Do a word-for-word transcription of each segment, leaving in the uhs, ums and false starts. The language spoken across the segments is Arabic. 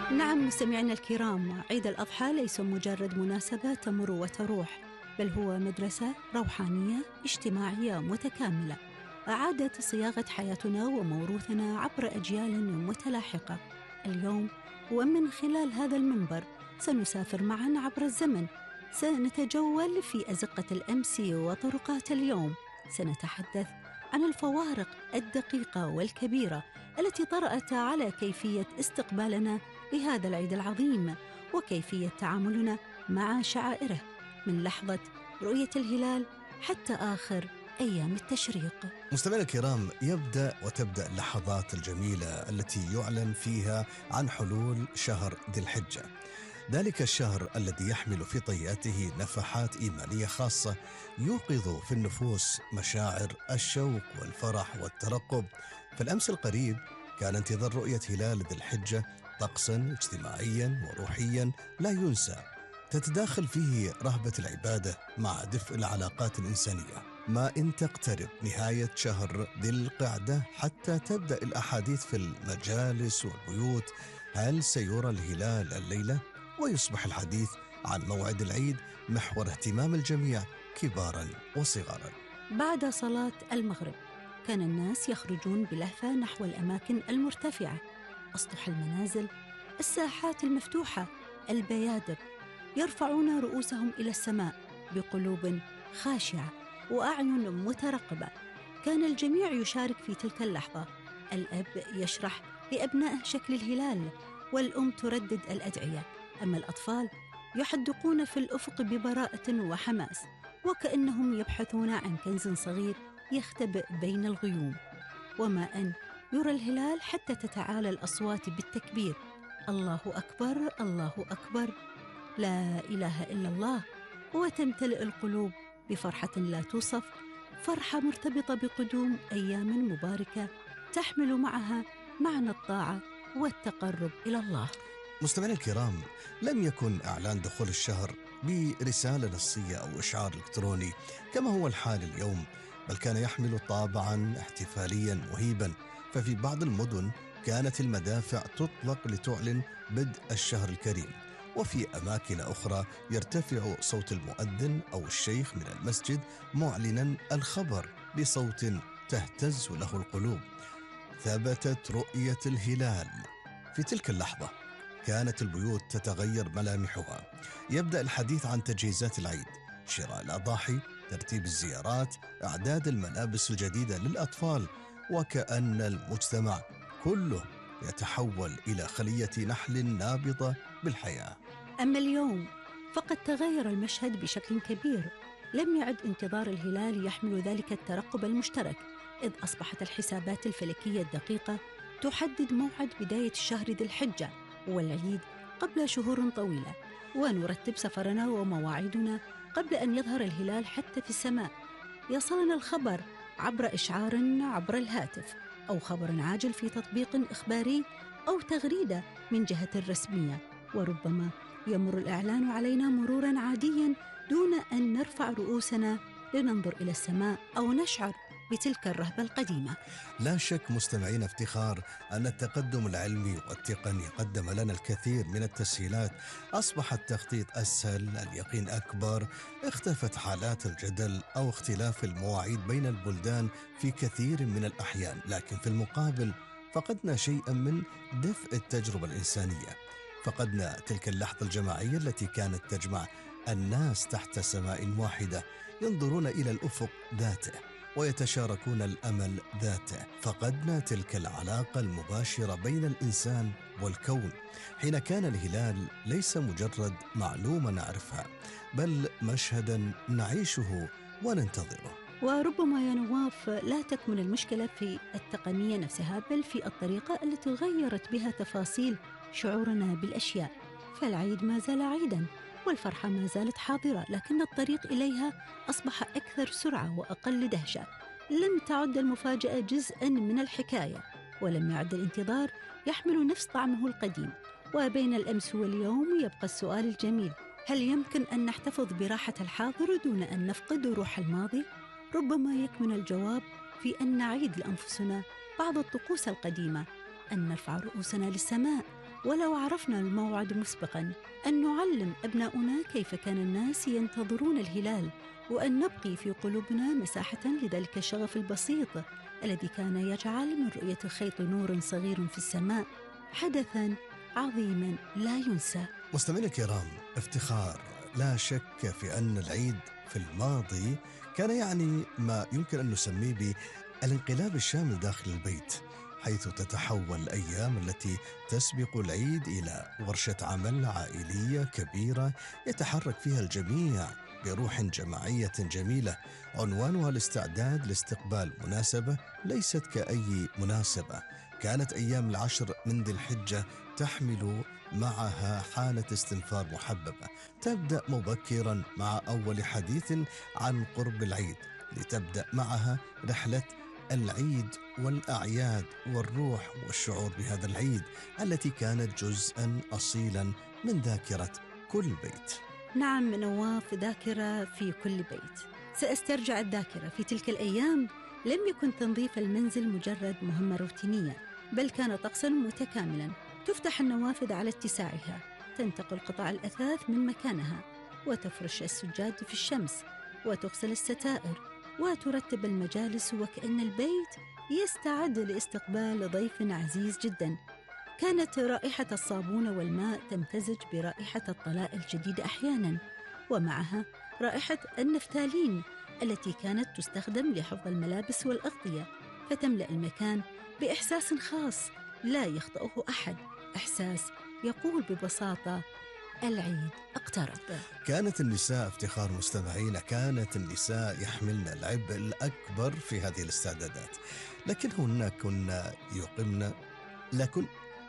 نعم مستمعينا الكرام، عيد الأضحى ليس مجرد مناسبة تمر وتروح، بل هو مدرسة روحانية اجتماعية متكاملة أعادت صياغة حياتنا وموروثنا عبر أجيال متلاحقة. اليوم ومن خلال هذا المنبر سنسافر معا عبر الزمن، سنتجول في أزقة الأمس وطرقات اليوم، سنتحدث عن الفوارق الدقيقة والكبيرة التي طرأت على كيفية استقبالنا لهذا العيد العظيم وكيفية تعاملنا مع شعائره من لحظة رؤية الهلال حتى آخر أيام التشريق. مستمعينا الكرام، يبدأ وتبدأ اللحظات الجميلة التي يعلن فيها عن حلول شهر ذي الحجة، ذلك الشهر الذي يحمل في طياته نفحات إيمانية خاصة يوقظ في النفوس مشاعر الشوق والفرح والترقب. فالأمس القريب كان انتظار رؤية هلال ذي الحجة طقسا اجتماعيا وروحيا لا ينسى، تتداخل فيه رهبة العبادة مع دفء العلاقات الإنسانية. ما إن تقترب نهاية شهر ذي القعدة حتى تبدأ الأحاديث في المجالس والبيوت، هل سيرى الهلال الليلة؟ ويصبح الحديث عن موعد العيد محور اهتمام الجميع كبارا وصغارا. بعد صلاة المغرب كان الناس يخرجون بلهفة نحو الأماكن المرتفعة، أسطح المنازل، الساحات المفتوحة، البيادر، يرفعون رؤوسهم إلى السماء بقلوب خاشعة وأعين مترقبة. كان الجميع يشارك في تلك اللحظة، الأب يشرح لأبنائه شكل الهلال، والأم تردد الأدعية، أما الأطفال يحدقون في الأفق ببراءة وحماس وكأنهم يبحثون عن كنز صغير يختبئ بين الغيوم. وما أن يرى الهلال حتى تتعالى الأصوات بالتكبير: الله أكبر، الله أكبر، لا إله إلا الله، وتمتلئ القلوب بفرحة لا توصف، فرحة مرتبطة بقدوم أيام مباركة تحمل معها معنى الطاعة والتقرب إلى الله. مستمعينا الكرام، لم يكن إعلان دخول الشهر برسالة نصية أو إشعار إلكتروني كما هو الحال اليوم، بل كان يحمل طابعا احتفاليا مهيبا. ففي بعض المدن كانت المدافع تطلق لتعلن بدء الشهر الكريم، وفي أماكن أخرى يرتفع صوت المؤذن أو الشيخ من المسجد معلنا الخبر بصوت تهتز له القلوب: ثبتت رؤية الهلال. في تلك اللحظة كانت البيوت تتغير ملامحها، يبدأ الحديث عن تجهيزات العيد، شراء الأضاحي، ترتيب الزيارات، إعداد الملابس الجديدة للأطفال، وكأن المجتمع كله يتحول إلى خلية نحل نابضة بالحياة. أما اليوم فقد تغير المشهد بشكل كبير، لم يعد انتظار الهلال يحمل ذلك الترقب المشترك، إذ أصبحت الحسابات الفلكية الدقيقة تحدد موعد بداية الشهر ذي الحجة والعيد قبل شهور طويلة، ونرتب سفرنا ومواعيدنا قبل أن يظهر الهلال حتى في السماء. يصلنا الخبر عبر إشعار عبر الهاتف، أو خبر عاجل في تطبيق إخباري، أو تغريدة من جهة رسمية، وربما يمر الإعلان علينا مرورا عاديا دون أن نرفع رؤوسنا لننظر إلى السماء أو نشعر بتلك الرهبة القديمة. لا شك مستمعين افتخار أن التقدم العلمي والتقني قدم لنا الكثير من التسهيلات، أصبح التخطيط أسهل، اليقين أكبر، اختفت حالات الجدل أو اختلاف المواعيد بين البلدان في كثير من الأحيان، لكن في المقابل فقدنا شيئا من دفء التجربة الإنسانية، فقدنا تلك اللحظة الجماعية التي كانت تجمع الناس تحت سماء واحدة ينظرون إلى الأفق ذاته ويتشاركون الأمل ذاته، فقدنا تلك العلاقة المباشرة بين الإنسان والكون، حين كان الهلال ليس مجرد معلومة نعرفها، بل مشهدا نعيشه وننتظره. وربما يا نواف لا تكمن المشكلة في التقنية نفسها، بل في الطريقة التي غيرت بها تفاصيل شعورنا بالأشياء. فالعيد ما زال عيدا والفرحة ما زالت حاضرة، لكن الطريق إليها أصبح أكثر سرعة وأقل دهشة. لم تعد المفاجأة جزءا من الحكاية، ولم يعد الانتظار يحمل نفس طعمه القديم. وبين الأمس واليوم يبقى السؤال الجميل: هل يمكن أن نحتفظ براحة الحاضر دون أن نفقد روح الماضي؟ ربما يكمن الجواب في أن نعيد لأنفسنا بعض الطقوس القديمة، أن نرفع رؤوسنا للسماء ولو عرفنا الموعد مسبقاً أن نعلم أبناؤنا كيف كان الناس ينتظرون الهلال، وأن نبقي في قلوبنا مساحة لذلك الشغف البسيط الذي كان يجعل من رؤية خيط نور صغير في السماء حدثاً عظيماً لا ينسى. مستمعينا الكرام، افتخار لا شك في أن العيد في الماضي كان يعني ما يمكن أن نسميه بالانقلاب الشامل داخل البيت، حيث تتحول الأيام التي تسبق العيد إلى ورشة عمل عائلية كبيرة يتحرك فيها الجميع بروح جماعية جميلة، عنوانها الاستعداد لاستقبال مناسبة ليست كأي مناسبة. كانت أيام العشر من ذي الحجة تحمل معها حالة استنفار محببة، تبدأ مبكرا مع أول حديث عن قرب العيد، لتبدأ معها رحلة العيد والأعياد والروح والشعور بهذا العيد التي كانت جزءا أصيلا من ذاكرة كل بيت. نعم نواف، ذاكرة في كل بيت. سأسترجع الذاكرة. في تلك الأيام لم يكن تنظيف المنزل مجرد مهمة روتينية، بل كان طقسا متكاملا. تفتح النوافذ على اتساعها، تنتقل قطع الأثاث من مكانها، وتفرش السجاد في الشمس، وتغسل الستائر، وترتب المجالس، وكأن البيت يستعد لاستقبال ضيف عزيز جدا. كانت رائحة الصابون والماء تمتزج برائحة الطلاء الجديد أحيانا، ومعها رائحة النفتالين التي كانت تستخدم لحفظ الملابس والأغطية، فتملأ المكان بإحساس خاص لا يخطئه أحد، إحساس يقول ببساطة العيد اقترب. كانت النساء افتخار مستمعين، كانت النساء يحملن العبء الأكبر في هذه الاستعدادات، لكنهن كنا يقمن لكن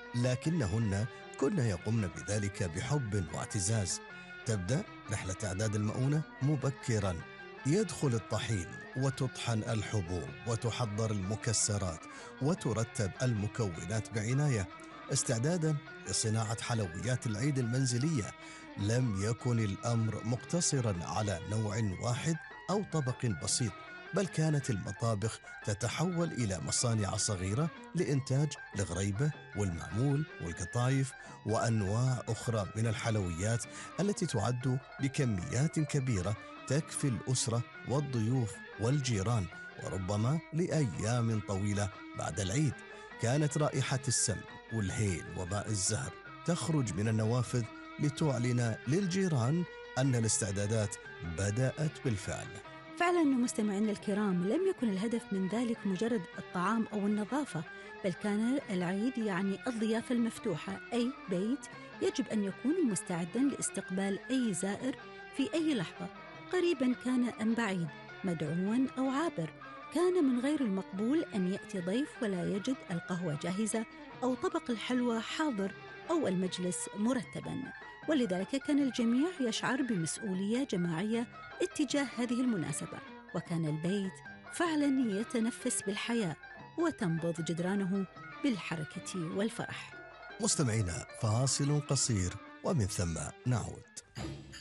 لكنهن كنا يقمن بذلك بحب واعتزاز. تبدأ رحلة إعداد المؤونة مبكرا، يدخل الطحين وتطحن الحبوب وتحضر المكسرات وترتب المكونات بعناية، استعدادا لصناعة حلويات العيد المنزلية. لم يكن الأمر مقتصرا على نوع واحد أو طبق بسيط، بل كانت المطابخ تتحول إلى مصانع صغيرة لإنتاج الغريبة والمعمول والقطايف وأنواع أخرى من الحلويات التي تعد بكميات كبيرة تكفي الأسرة والضيوف والجيران، وربما لأيام طويلة بعد العيد. كانت رائحة السمن والهيل وماء الزهر تخرج من النوافذ لتعلن للجيران أن الاستعدادات بدأت بالفعل. فعلا مستمعينا الكرام، لم يكن الهدف من ذلك مجرد الطعام أو النظافة، بل كان العيد يعني الضيافة المفتوحة. أي بيت يجب أن يكون مستعدا لاستقبال أي زائر في أي لحظة، قريبا كان أم بعيد، مدعوا أو عابر. كان من غير المقبول أن يأتي ضيف ولا يجد القهوة جاهزة أو طبق الحلوى حاضر أو المجلس مرتبا، ولذلك كان الجميع يشعر بمسؤولية جماعية اتجاه هذه المناسبة، وكان البيت فعلا يتنفس بالحياة وتنبض جدرانه بالحركة والفرح. مستمعينا، فاصل قصير ومن ثم نعود.